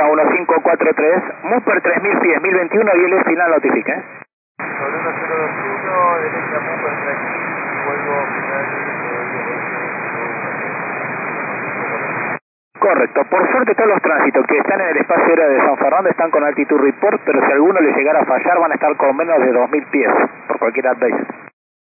1543, Mupper 3000 pies, 1021, y el final notifique. Sobre 1021, derecha Mupper 3000, vuelvo final. Correcto, por suerte todos los tránsitos que están en el espacio aéreo de San Fernando están con altitud report, pero si alguno le llegara a fallar van a estar con menos de 2000 pies, por cualquier update.